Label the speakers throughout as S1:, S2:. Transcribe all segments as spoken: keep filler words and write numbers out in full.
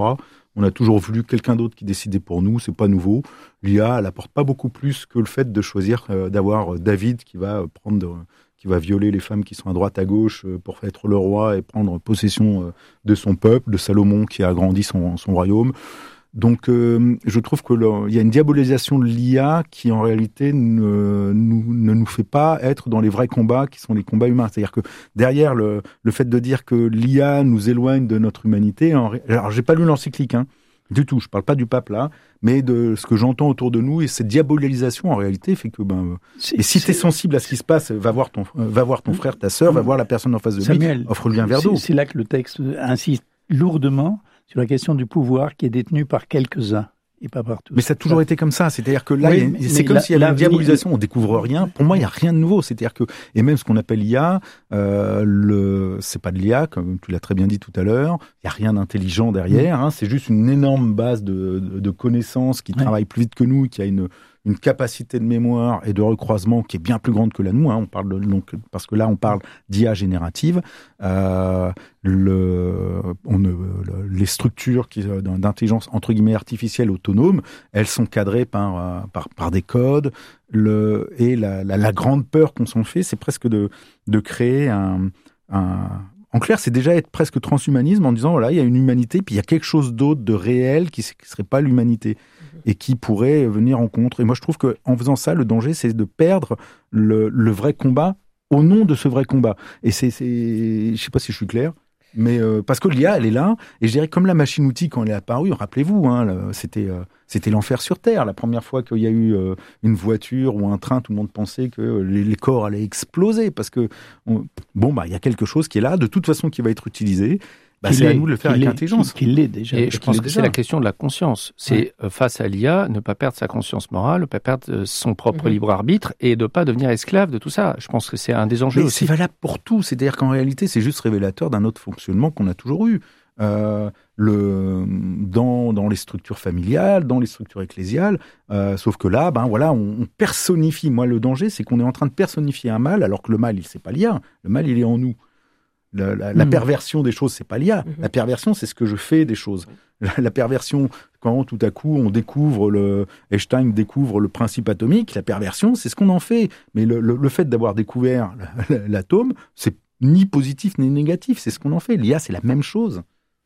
S1: On a toujours voulu quelqu'un d'autre qui décidait pour nous, c'est pas nouveau. L'I A, elle apporte pas beaucoup plus que le fait de choisir euh, d'avoir David qui va prendre, euh, qui va violer les femmes qui sont à droite, à gauche euh, pour être le roi et prendre possession euh, de son peuple, de Salomon qui a agrandi son, son royaume. Donc, euh, je trouve que le, il y a une diabolisation de l'I A qui, en réalité, ne, nous, ne nous fait pas être dans les vrais combats qui sont les combats humains. C'est-à-dire que derrière le, le fait de dire que l'I A nous éloigne de notre humanité, en, alors j'ai pas lu l'encyclique, hein, du tout. Je parle pas du pape là, mais de ce que j'entends autour de nous et cette diabolisation en réalité fait que ben. C'est, et si t'es sensible à ce qui se passe, va voir ton, va voir ton frère, ta sœur, va voir la personne en face de
S2: Samuel,
S1: lui, offre-lui un verre d'eau.
S2: C'est, c'est là que le texte insiste lourdement sur la question du pouvoir qui est détenu par quelques-uns et pas par tous.
S1: Mais ça a toujours été comme ça. C'est-à-dire que là,
S2: oui,
S1: y a,
S2: mais,
S1: c'est
S2: mais
S1: comme
S2: la,
S1: s'il y avait une diabolisation.
S2: Vie...
S1: On découvre rien. Pour moi, il n'y a rien de nouveau. C'est-à-dire que, et même ce qu'on appelle I A, euh, le, c'est pas de l'I A, comme tu l'as très bien dit tout à l'heure. Il n'y a rien d'intelligent derrière. Mmh. Hein, c'est juste une énorme base de, de, de connaissances qui ouais. travaille plus vite que nous, qui a une, une capacité de mémoire et de recroisement qui est bien plus grande que la nous. Hein, on parle de, donc, parce que là, on parle d'I A générative. Euh, le, on ne, le, les structures qui, d'intelligence entre guillemets artificielle autonome, elles sont cadrées par, par, par des codes. Le, et la, la, la grande peur qu'on s'en fait, c'est presque de, de créer un, un en clair, c'est déjà être presque transhumanisme en disant, voilà, il y a une humanité, puis il y a quelque chose d'autre de réel qui ne serait pas l'humanité et qui pourrait venir en contre. Et moi, je trouve qu'en faisant ça, le danger, c'est de perdre le, le vrai combat au nom de ce vrai combat. Et c'est, c'est je ne sais pas si je suis clair, mais euh, parce que l'I A, elle est là, et je dirais comme la machine-outil, quand elle est apparue, rappelez-vous, hein, là, c'était, euh, c'était l'enfer sur Terre. La première fois qu'il y a eu euh, une voiture ou un train, tout le monde pensait que les, les corps allaient exploser, parce que, on, bon, bah, il y a quelque chose qui est là, de toute façon, qui va être utilisé. Bah, c'est à nous de le faire avec intelligence.
S2: Qu'il l'est déjà.
S3: Et je pense que c'est la question de la conscience. C'est ouais. face à l'I A, ne pas perdre sa conscience morale, ne pas perdre son propre mmh. libre arbitre et de ne pas devenir esclave de tout ça. Je pense que c'est un des enjeux
S1: Mais
S3: aussi.
S1: C'est valable pour tout. C'est-à-dire qu'en réalité, c'est juste révélateur d'un autre fonctionnement qu'on a toujours eu. Euh, le, dans, dans les structures familiales, dans les structures ecclésiales, euh, sauf que là, ben voilà, on, on personnifie. Moi, le danger, c'est qu'on est en train de personnifier un mal, alors que le mal, il c'est pas l'I A. Le mal, il est en nous. La, la, la mmh. perversion des choses, c'est pas l'I A. Mmh. La perversion, c'est ce que je fais des choses. La, la perversion, quand tout à coup on découvre le Einstein découvre le principe atomique, la perversion, c'est ce qu'on en fait. Mais le, le, le fait d'avoir découvert l'atome, c'est ni positif ni négatif, c'est ce qu'on en fait. L'I A, c'est la même chose.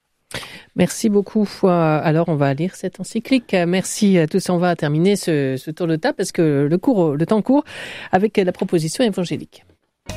S4: Merci beaucoup. Alors, on va lire cette encyclique. Merci à tous. On va terminer ce, ce tour de table parce que le, cours, le temps court avec la proposition évangélique.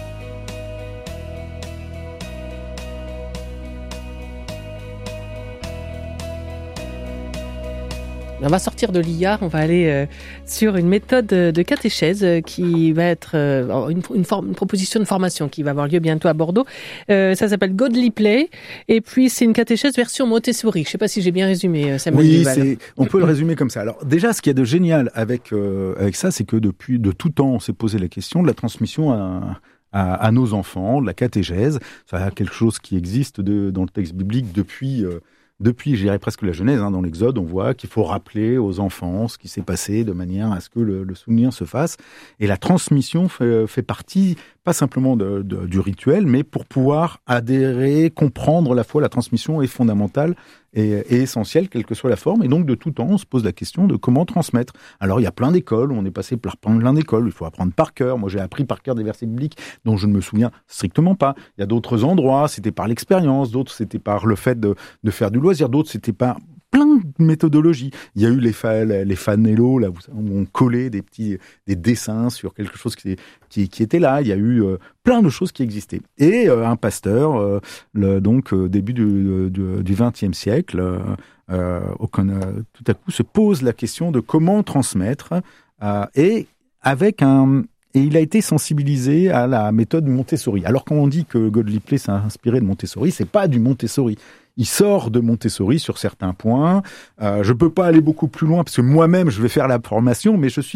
S4: On va sortir de l'I A, on va aller euh, sur une méthode de catéchèse euh, qui va être euh, une, une, forme, une proposition de formation qui va avoir lieu bientôt à Bordeaux. Euh, ça s'appelle Godly Play, et puis c'est une catéchèse version Montessori. Je ne sais pas si j'ai bien résumé, Samuel
S1: Oui,
S4: Duval.
S1: c'est, on peut le résumer comme ça. Alors déjà, ce qu'il y a de génial avec, euh, avec ça, c'est que depuis de tout temps, on s'est posé la question de la transmission à... À, à nos enfants, de la catéchèse. C'est quelque chose qui existe de, dans le texte biblique depuis, euh, depuis, je dirais presque la Genèse. Hein, dans l'Exode, on voit qu'il faut rappeler aux enfants ce qui s'est passé de manière à ce que le, le souvenir se fasse. Et la transmission fait, fait partie, pas simplement de, de, du rituel, mais pour pouvoir adhérer, comprendre la foi, la transmission est fondamentale et, et essentielle, quelle que soit la forme. Et donc, de tout temps, on se pose la question de comment transmettre. Alors, il y a plein d'écoles, on est passé par plein d'écoles, il faut apprendre par cœur. Moi, j'ai appris par cœur des versets bibliques dont je ne me souviens strictement pas. Il y a d'autres endroits, c'était par l'expérience, d'autres, c'était par le fait de, de faire du loisir, d'autres, c'était par plein de méthodologies. Il y a eu les, fa- les fanellos, là, où on collait des petits des dessins sur quelque chose qui, qui, qui était là. Il y a eu euh, plein de choses qui existaient. Et euh, un pasteur, euh, le, donc euh, début du, du, du vingtième siècle, euh, euh, aucun, euh, tout à coup se pose la question de comment transmettre, euh, et avec un... Et il a été sensibilisé à la méthode Montessori. Alors quand on dit que Godly Play s'est inspiré de Montessori, c'est pas du Montessori. Il sort de Montessori sur certains points. Euh, je peux pas aller beaucoup plus loin parce que moi-même je vais faire la formation, mais je suis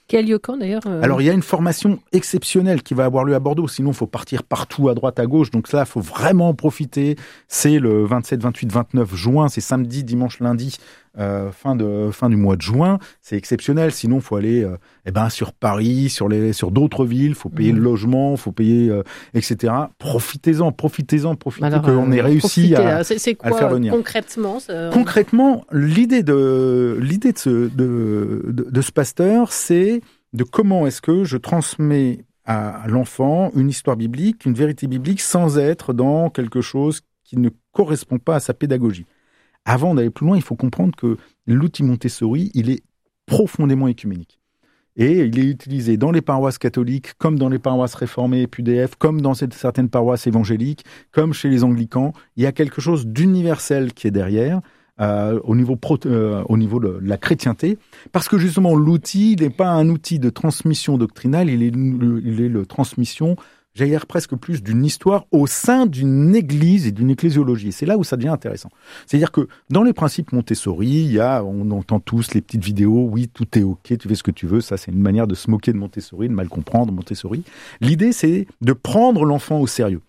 S4: Qui a lieu quand d'ailleurs euh...
S1: Alors il y a une formation exceptionnelle qui va avoir lieu à Bordeaux, sinon il faut partir partout à droite, à gauche, donc là il faut vraiment en profiter. C'est le vingt-sept, vingt-huit, vingt-neuf juin, c'est samedi, dimanche, lundi, euh, fin, de, fin du mois de juin, c'est exceptionnel, sinon il faut aller euh, eh ben, sur Paris, sur, les, sur d'autres villes, il faut payer mmh. le logement, il faut payer, euh, et cetera. Profitez-en, profitez-en, profitez Alors, qu'on euh, ait réussi à,
S4: c'est, c'est quoi,
S1: à le faire venir.
S4: Concrètement ça...
S1: Concrètement, l'idée de, l'idée de, ce, de, de, de ce pasteur, c'est de comment est-ce que je transmets à l'enfant une histoire biblique, une vérité biblique, sans être dans quelque chose qui ne correspond pas à sa pédagogie. Avant d'aller plus loin, il faut comprendre que l'outil Montessori, il est profondément écuménique. Et il est utilisé dans les paroisses catholiques, comme dans les paroisses réformées et P U D F, comme dans certaines paroisses évangéliques, comme chez les anglicans. Il y a quelque chose d'universel qui est derrière, euh, au niveau, pro, euh, au niveau de la chrétienté, parce que justement, l'outil n'est pas un outil de transmission doctrinale, il est le, il est le transmission, j'allais dire presque plus d'une histoire au sein d'une église et d'une ecclésiologie. C'est là où ça devient intéressant. C'est-à-dire que dans les principes Montessori, il y a, on entend tous les petites vidéos, oui, tout est ok, tu fais ce que tu veux, ça c'est une manière de se moquer de Montessori, de mal comprendre Montessori. L'idée c'est de prendre l'enfant au sérieux.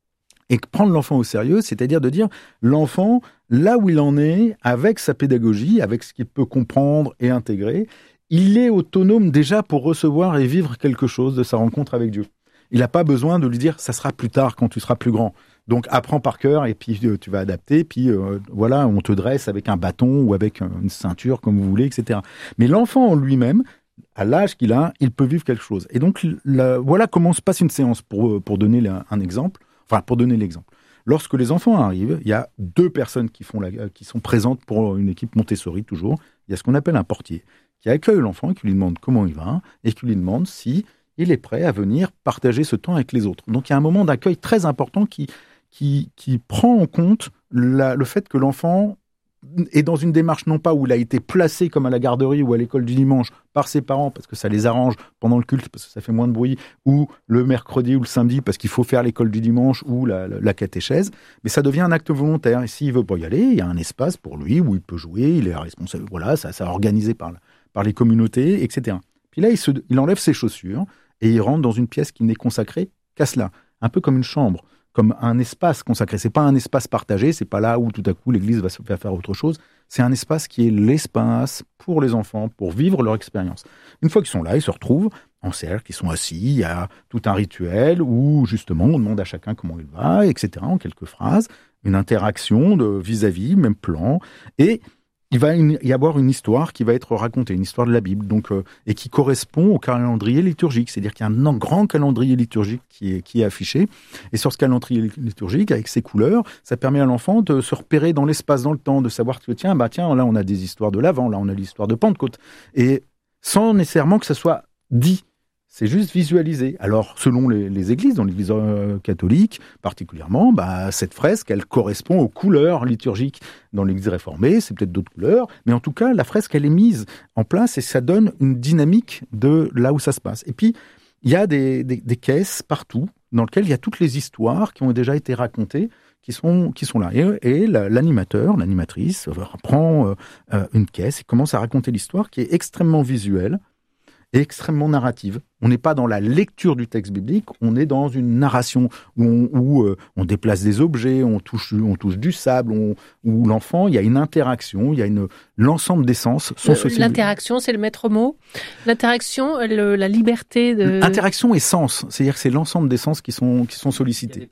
S1: Et prendre l'enfant au sérieux, c'est-à-dire de dire l'enfant, là où il en est, avec sa pédagogie, avec ce qu'il peut comprendre et intégrer, il est autonome déjà pour recevoir et vivre quelque chose de sa rencontre avec Dieu. Il n'a pas besoin de lui dire « ça sera plus tard quand tu seras plus grand ». Donc apprends par cœur et puis euh, tu vas adapter, puis euh, voilà, on te dresse avec un bâton ou avec une ceinture comme vous voulez, et cetera. Mais l'enfant en lui-même, à l'âge qu'il a, il peut vivre quelque chose. Et donc la, voilà comment se passe une séance pour, pour donner la, un exemple, enfin pour donner l'exemple. Lorsque les enfants arrivent, il y a deux personnes qui, font la, qui sont présentes pour une équipe Montessori toujours. Il y a ce qu'on appelle un portier qui accueille l'enfant et qui lui demande comment il va et qui lui demande si il est prêt à venir partager ce temps avec les autres. Donc il y a un moment d'accueil très important qui, qui, qui prend en compte la, le fait que l'enfant est dans une démarche non pas où il a été placé comme à la garderie ou à l'école du dimanche par ses parents parce que ça les arrange pendant le culte parce que ça fait moins de bruit, ou le mercredi ou le samedi parce qu'il faut faire l'école du dimanche ou la, la, la catéchèse, mais ça devient un acte volontaire. Et s'il veut pas y aller, il y a un espace pour lui où il peut jouer, il est responsable, voilà, ça, ça organisé par, par les communautés, et cetera. Puis là, il, se, il enlève ses chaussures et il rentre dans une pièce qui n'est consacrée qu'à cela, un peu comme une chambre, comme un espace consacré. C'est pas un espace partagé, c'est pas là où tout à coup l'église va se faire faire autre chose. C'est un espace qui est l'espace pour les enfants, pour vivre leur expérience. Une fois qu'ils sont là, ils se retrouvent en cercle, ils sont assis, il y a tout un rituel où justement on demande à chacun comment il va, et cetera, en quelques phrases, une interaction de vis-à-vis, même plan, et il va y avoir une histoire qui va être racontée, une histoire de la Bible, donc euh, et qui correspond au calendrier liturgique. C'est-à-dire qu'il y a un grand calendrier liturgique qui est, qui est affiché. Et sur ce calendrier liturgique, avec ses couleurs, ça permet à l'enfant de se repérer dans l'espace, dans le temps, de savoir que tiens, bah tiens, là on a des histoires de l'Avent, là on a l'histoire de Pentecôte, et sans nécessairement que ça soit dit. C'est juste visualisé. Alors, selon les, les églises, dans l'église euh, catholique particulièrement, bah, cette fresque, elle correspond aux couleurs liturgiques. Dans l'église réformée, c'est peut-être d'autres couleurs, mais en tout cas, la fresque, elle est mise en place et ça donne une dynamique de là où ça se passe. Et puis, il y a des, des, des caisses partout dans lesquelles il y a toutes les histoires qui ont déjà été racontées, qui sont, qui sont là. Et, et l'animateur, l'animatrice, prend euh, une caisse et commence à raconter l'histoire qui est extrêmement visuelle et extrêmement narrative. On n'est pas dans la lecture du texte biblique, on est dans une narration où on, où, euh, on déplace des objets, on touche, on touche du sable, on, où l'enfant, il y a une interaction, il y a une, l'ensemble des sens sont
S4: euh, L'interaction, c'est le maître mot. L'interaction, le, la liberté de...
S1: Interaction et sens, c'est-à-dire que c'est l'ensemble des sens qui sont, qui sont sollicités.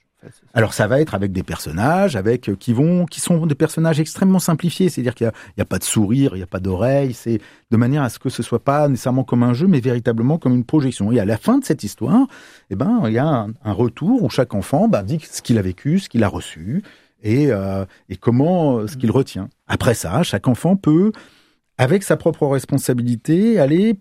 S1: Alors ça va être avec des personnages, avec euh, qui vont, qui sont des personnages extrêmement simplifiés, c'est-à-dire qu'il y a, il y a pas de sourire, il y a pas d'oreille, c'est de manière à ce que ce soit pas nécessairement comme un jeu, mais véritablement comme une projection. Et à la fin de cette histoire, eh ben il y a un, un retour où chaque enfant bah, dit ce qu'il a vécu, ce qu'il a reçu et euh, et comment euh, ce qu'il retient. Après ça, chaque enfant peut, avec sa propre responsabilité, aller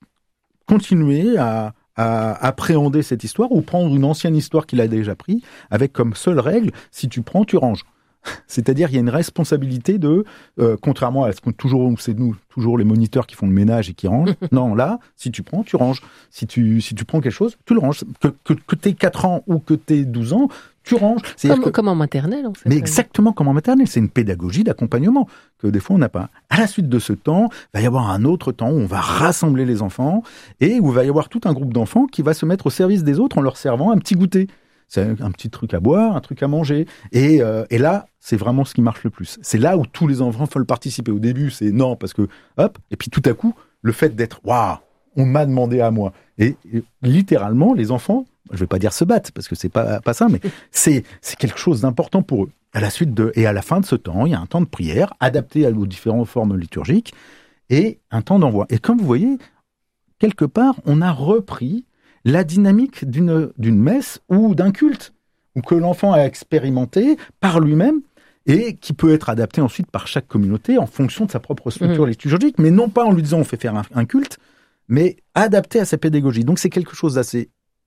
S1: continuer à à appréhender cette histoire ou prendre une ancienne histoire qu'il a déjà pris avec comme seule règle, si tu prends, tu ranges. C'est-à-dire, il y a une responsabilité de, euh, contrairement à ce que toujours, c'est nous, toujours les moniteurs qui font le ménage et qui rangent. Non, là, si tu prends, tu ranges. Si tu, si tu prends quelque chose, tu le ranges. Que, que, que t'aies quatre ans ou que t'aies douze ans, tu ranges.
S4: Comme,
S1: que...
S4: comme en maternelle, en fait.
S1: Mais exactement comme en maternelle. C'est une pédagogie d'accompagnement que des fois on n'a pas. À la suite de ce temps, il va y avoir un autre temps où on va rassembler les enfants et où il va y avoir tout un groupe d'enfants qui va se mettre au service des autres en leur servant un petit goûter. C'est un petit truc à boire, un truc à manger. Et, euh, et là, c'est vraiment ce qui marche le plus. C'est là où tous les enfants veulent participer. Au début, c'est non, parce que, hop, et puis tout à coup, le fait d'être, waouh, on m'a demandé à moi. Et, et littéralement, les enfants, je vais pas dire se battent, parce que c'est pas, pas ça, mais c'est, c'est quelque chose d'important pour eux. À la suite de, et à la fin de ce temps, il y a un temps de prière, adapté aux différentes formes liturgiques, et un temps d'envoi. Et comme vous voyez, quelque part, on a repris la dynamique d'une, d'une messe ou d'un culte, ou que l'enfant a expérimenté par lui-même et qui peut être adapté ensuite par chaque communauté en fonction de sa propre structure mmh. liturgique, mais non pas en lui disant on fait faire un, un culte, mais adapté à sa pédagogie. Donc c'est quelque chose d'assez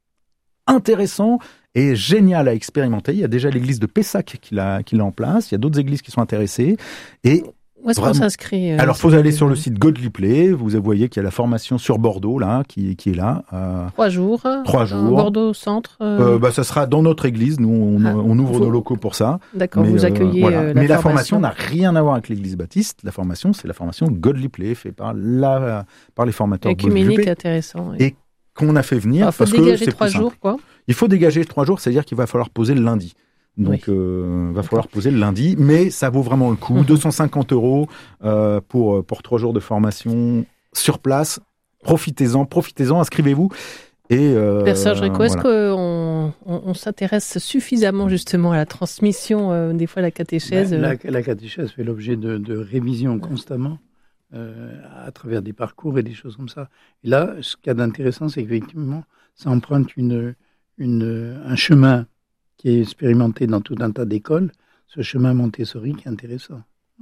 S1: intéressant et génial à expérimenter. Il y a déjà l'église de Pessac qui l'a, qui l'a en place, il y a d'autres églises qui sont intéressées, et
S4: où est-ce qu'on s'inscrit euh,
S1: Alors, il faut aller sur le site Godly Play. Vous voyez qu'il y a la formation sur Bordeaux, là, qui, qui est là. Euh,
S4: Trois jours.
S1: Trois jours.
S4: Bordeaux centre.
S1: Euh... Euh, bah, ça sera dans notre église. Nous, on, ah, on ouvre vous... nos locaux pour ça.
S4: D'accord,
S1: mais,
S4: vous accueillez
S1: euh, voilà.
S4: euh, la
S1: Mais
S4: formation.
S1: la formation n'a rien à voir avec l'église baptiste. La formation, c'est la formation Godly Play, faite par, la, par les formateurs
S4: Écuménique, Godly Play. Intéressant. Oui.
S1: Et qu'on a fait venir.
S4: Il faut
S1: parce
S4: dégager
S1: que
S4: trois jours, quoi.
S1: Il faut dégager trois jours, c'est-à-dire qu'il va falloir poser le lundi. Donc, il oui. euh, va falloir poser le lundi, mais ça vaut vraiment le coup. Mmh. deux cent cinquante euros euh, pour pour trois jours de formation sur place. Profitez-en, profitez-en, inscrivez-vous. Et euh,
S4: Père Serge Rico, est-ce voilà. qu'on on, on s'intéresse suffisamment justement à la transmission euh, des fois la catéchèse
S2: ben, la, la catéchèse fait l'objet de, de révisions constamment euh, à travers des parcours et des choses comme ça. Et là, ce qu'il y a d'intéressant, c'est qu'effectivement, ça emprunte une une un chemin qui est expérimenté dans tout un tas d'écoles, ce chemin Montessori qui est intéressant.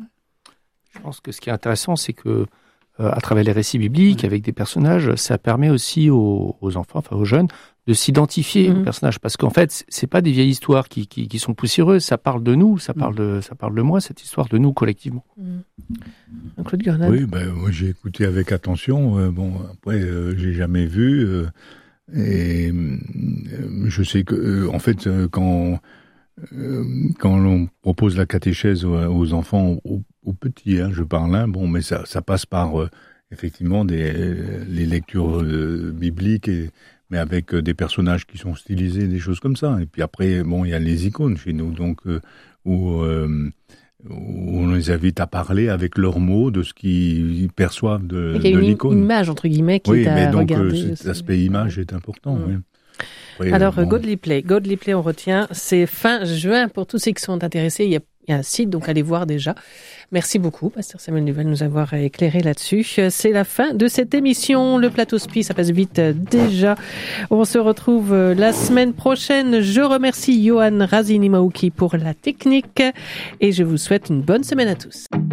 S3: Je pense que ce qui est intéressant, c'est que euh, à travers les récits bibliques, ouais. avec des personnages, ça permet aussi aux, aux enfants, enfin aux jeunes, de s'identifier mmh. aux personnages. Parce qu'en fait, c'est pas des vieilles histoires qui, qui, qui sont poussiéreuses, ça parle de nous, ça parle de, ça parle de moi, cette histoire de nous collectivement.
S4: Mmh. Claude Gurnade.
S5: Oui, ben, moi j'ai écouté avec attention. Euh, bon, après, euh, j'ai jamais vu... Euh, Et euh, je sais que, euh, en fait, euh, quand euh, quand l'on propose la catéchèse aux, aux enfants, aux, aux petits, hein, je parle, hein, bon, mais ça, ça passe par euh, effectivement des les lectures euh, bibliques, et, mais avec euh, des personnages qui sont stylisés, des choses comme ça. Et puis après, bon, il y a les icônes chez nous, donc euh, où euh, où on les invite à parler avec leurs mots de ce qu'ils perçoivent de,
S4: il y a
S5: de
S4: une
S5: l'icône.
S4: Une image, entre guillemets, qui
S5: oui,
S4: est à
S5: mais donc,
S4: regarder.
S5: Euh, cet aspect image est important. Mmh. Oui.
S4: Après, Alors, bon. Godly Play. Godly Play, on retient. C'est fin juin pour tous ceux qui sont intéressés. Il y a, il y a un site, donc allez voir déjà. Merci beaucoup, Pasteur Samuel Duval, de nous avoir éclairé là-dessus. C'est la fin de cette émission. Le plateau Spi, ça passe vite déjà. On se retrouve la semaine prochaine. Je remercie Johan Razini-Maouki pour la technique et je vous souhaite une bonne semaine à tous.